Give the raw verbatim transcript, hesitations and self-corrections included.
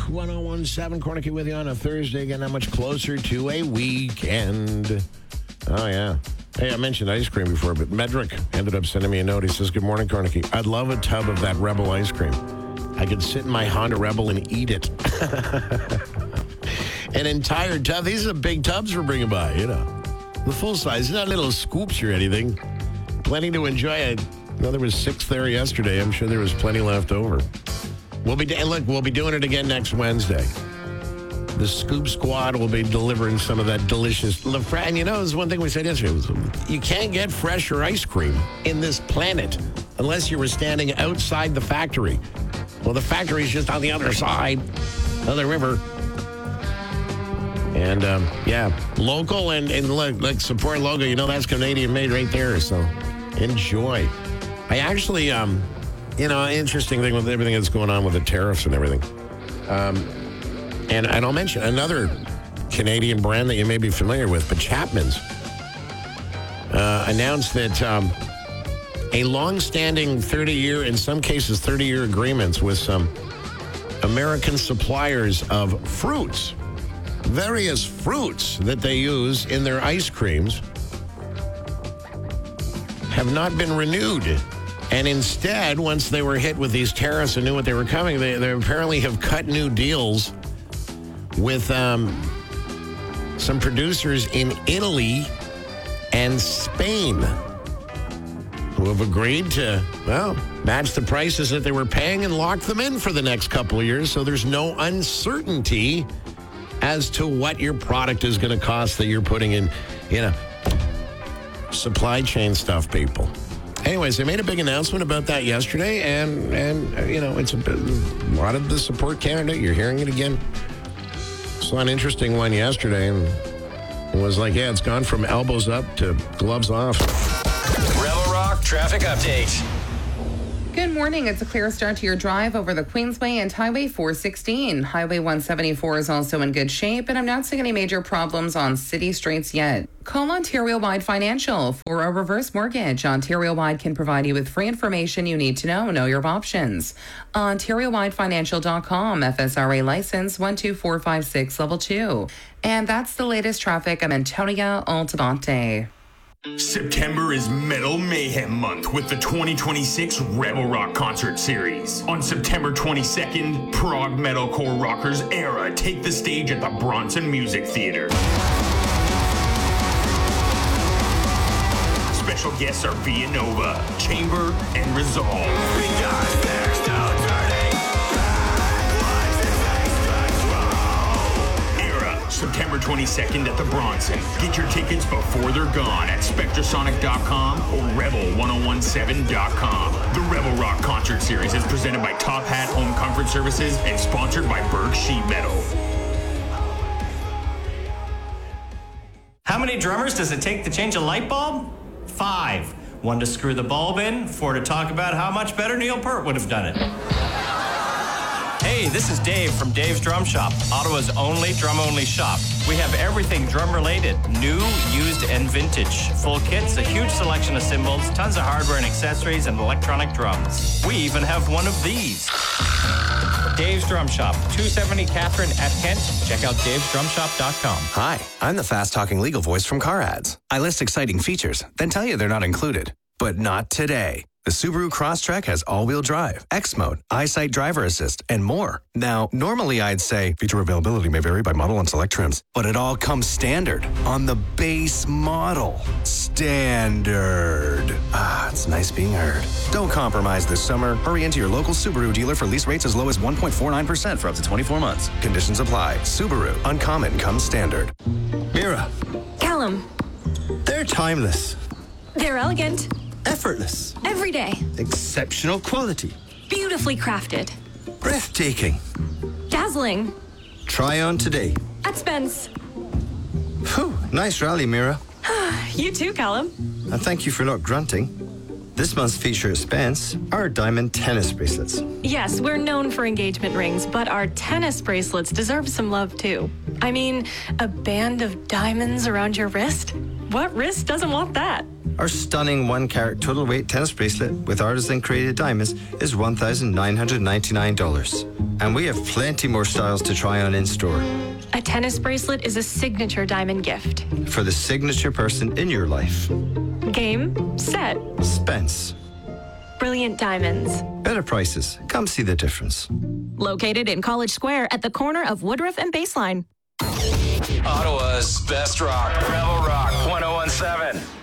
one oh one point seven, Cornicky with you on a Thursday. Again, not much closer to a weekend. Oh, yeah. Hey, I mentioned ice cream before, but Medrick ended up sending me a note. He says, good morning, Cornicky. I'd love a tub of that Rebel ice cream. I could sit in my Honda Rebel and eat it. An entire tub. These are big tubs we're bringing by, you know. The full size, not little scoops or anything. Plenty to enjoy. I know there was six there yesterday. I'm sure there was plenty left over. We'll be, and look, we'll be doing it again next Wednesday. The Scoop Squad will be delivering some of that delicious, and you know, there's one thing we said yesterday. Was, you can't get fresher ice cream in this planet unless you were standing outside the factory. Well, the factory's just on the other side of the river. And, um, yeah, local and, and look, like support logo, you know, that's Canadian made right there. So enjoy. I actually, um, you know, interesting thing with everything that's going on with the tariffs and everything. Um, and, and I'll mention another Canadian brand that you may be familiar with, but Chapman's uh, announced that um, a long-standing thirty-year, in some cases thirty-year agreements with some American suppliers of fruits, various fruits that they use in their ice creams, have not been renewed. And instead, once they were hit with these tariffs and knew what they were coming, they, they apparently have cut new deals with um, some producers in Italy and Spain who have agreed to, well, match the prices that they were paying and lock them in for the next couple of years, so there's no uncertainty as to what your product is going to cost that you're putting in, you know, supply chain stuff, people. Anyways, they made a big announcement about that yesterday, and, and uh, you know, it's a, bit, a lot of the support Canada. You're hearing it again. Saw an interesting one yesterday, and it was like, yeah, it's gone from elbows up to gloves off. Rebel Rock Traffic Update. Good morning. It's a clear start to your drive over the Queensway and Highway four sixteen. Highway one seventy-four is also in good shape, and I'm not seeing any major problems on city streets yet. Call Ontario-wide Financial for a reverse mortgage. Ontario-wide can provide you with free information you need to know. Know your options. Ontario Wide Financial dot com, F S R A license one two four five six, level two. And that's the latest traffic. I'm Antonia Altamonte. September is Metal Mayhem Month with the twenty twenty-six Rebel Rock Concert Series. On September twenty-second, prog metalcore rockers Era take the stage at the Bronson Music Theater. Special guests are Via Nova, Chamber, and Resolve. Because there's no turning back. Era, September twenty-second at the Bronson. Get your tickets before they're gone at Spectrasonic dot com or Rebel ten seventeen dot com. The Rebel Rock Concert Series is presented by Top Hat Home Comfort Services and sponsored by Berg Sheet Metal. How many drummers does it take to change a light bulb? Five. One to screw the bulb in, four to talk about how much better Neil Peart would have done it. Hey, this is Dave from Dave's Drum Shop, Ottawa's only drum-only shop. We have everything drum-related, new, used, and vintage. Full kits, a huge selection of cymbals, tons of hardware and accessories, and electronic drums. We even have one of these. Dave's Drum Shop, two seventy Catherine at Kent. Check out daves drum shop dot com. Hi, I'm the fast-talking legal voice from Car Ads. I list exciting features, then tell you they're not included. But not today. The Subaru Crosstrek has all-wheel drive, X Mode, EyeSight driver assist, and more. Now, normally I'd say feature availability may vary by model and select trims, but it all comes standard on the base model. Standard. Ah, it's nice being heard. Don't compromise this summer. Hurry into your local Subaru dealer for lease rates as low as one point four nine percent for up to twenty-four months. Conditions apply. Subaru. Uncommon comes standard. Mira. Callum. They're timeless. They're elegant. Effortless. Every day. Exceptional quality. Beautifully crafted. Breathtaking. Dazzling. Try on today. At Spence. Phew, nice rally, Mira. You too, Callum. And thank you for not grunting. This month's feature at Spence are diamond tennis bracelets. Yes, we're known for engagement rings, but our tennis bracelets deserve some love too. I mean, a band of diamonds around your wrist? What wrist doesn't want that? Our stunning one-carat total weight tennis bracelet with artisan-created diamonds is one thousand nine hundred ninety-nine dollars. And we have plenty more styles to try on in-store. A tennis bracelet is a signature diamond gift. For the signature person in your life. Game, set, Spence. Brilliant Diamonds. Better prices. Come see the difference. Located in College Square at the corner of Woodruff and Baseline. Ottawa's best rock, Rebel Rock one oh one seven.